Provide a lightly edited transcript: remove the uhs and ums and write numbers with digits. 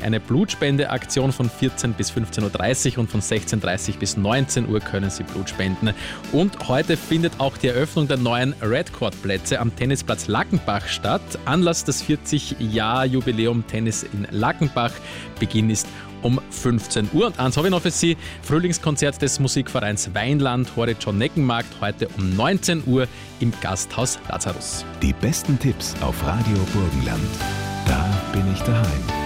eine Blutspendeaktion von 14 bis 15.30 Uhr und von 16.30 bis 19 Uhr können Sie Blut spenden. Und heute findet auch die Eröffnung der neuen Redcourt-Plätze am Tennisplatz Lackenbach statt. Anlass das 40-Jahr-Jubiläum Tennis in Lackenbach. Beginn ist um 15 Uhr. Und eins habe ich noch für Sie. Frühlingskonzert des Musikvereins Weinland, Horizont-Neckenmarkt, heute um 19 Uhr im Gasthaus Lazarus. Die besten Tipps auf Radio Burgenland. Da bin ich daheim.